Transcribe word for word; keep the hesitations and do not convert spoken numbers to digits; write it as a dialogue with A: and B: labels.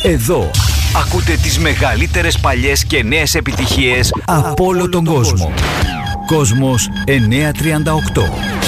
A: Εδώ ακούτε τις μεγαλύτερες παλιές και νέες επιτυχίες από όλο τον κόσμο. Κόσμος εννιακόσια τριάντα οκτώ.